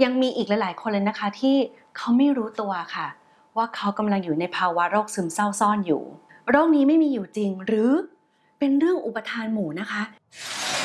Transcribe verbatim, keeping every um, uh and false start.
ยังมีอีกหลายๆคนเลยนะคะที่เขาไม่รู้ตัวค่ะว่าเขากำลังอยู่ในภาวะโรคซึมเศร้าซ่อนอยู่โรคนี้ไม่มีอยู่จริงหรือเป็นเรื่องอุปทานหมู่นะคะ